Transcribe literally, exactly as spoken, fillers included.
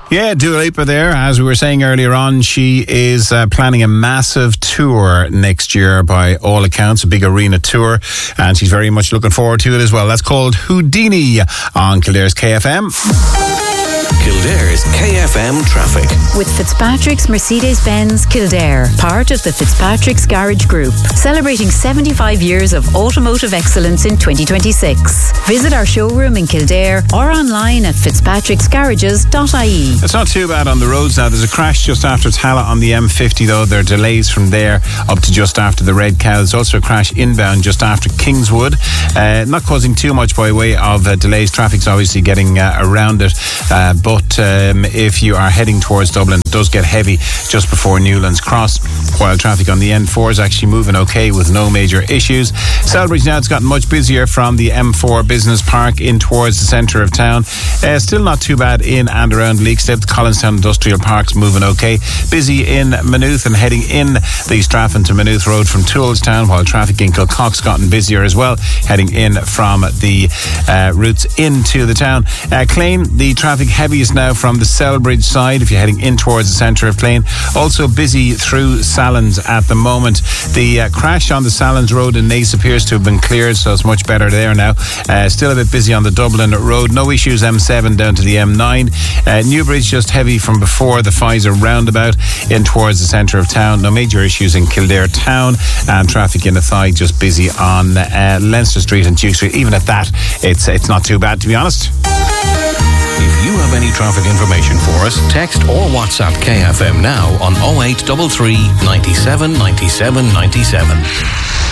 Yeah, Dua Lipa there. As we were saying earlier on, she is uh, planning a massive tour next year by all accounts, a big arena tour, and she's very much looking forward to it as well. That's called Houdini on Kildare's K F M. Kildare's K F M traffic. With Fitzpatrick's Mercedes-Benz Kildare, part of the Fitzpatrick's Garage Group, celebrating seventy-five years of automotive excellence in twenty twenty-six. Visit our showroom in Kildare or online at fitzpatricks garages dot I E. It's not too bad on the roads now. There's a crash just after Tala on the M fifty though. There are delays from there up to just after the Red Cow. There's also a crash inbound just after Kingswood. Uh, not causing too much by way of uh, delays. Traffic's obviously getting uh, around it. Uh, but um, if you are heading towards Dublin, it does get heavy just before Newlands Cross, while traffic on the N four is actually moving okay with no major issues. Celbridge now, it's gotten much busier from the M four Business Park in towards the centre of town. Uh, still not too bad in and around Leakstead. Collinstown Industrial Park's moving okay. Busy in Maynooth and heading in the Strafford to Maynooth Road from Toolstown, while traffic in Kilcock's gotten busier as well, heading in from the uh, routes into the town. Uh, Clane, the traffic heaviest now from the Celbridge side if you're heading in towards the centre of Clane. Also busy through Sallins at the moment. The uh, crash on the Sallins Road in Naas appears to have been cleared, so it's much better there now. Uh, still a bit busy on the Dublin Road. No issues M seven down to the M nine. Uh, Newbridge just heavy from before the Pfizer roundabout in towards the centre of town. No major issues in Kildare town, and traffic in Athy just busy on uh, Leinster Street and Duke Street. Even at that, it's it's not too bad, to be honest. If you have any traffic information for us, text or WhatsApp K F M now on oh eight three three, ninety-seven, ninety-seven, ninety-seven.